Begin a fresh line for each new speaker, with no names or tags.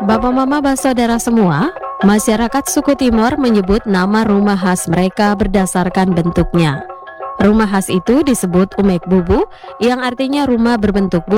Bapak Mama Saudara semua, masyarakat suku Timor menyebut nama rumah khas mereka berdasarkan bentuknya. Rumah khas itu disebut Umek Bubu, yang artinya rumah berbentuk bubu.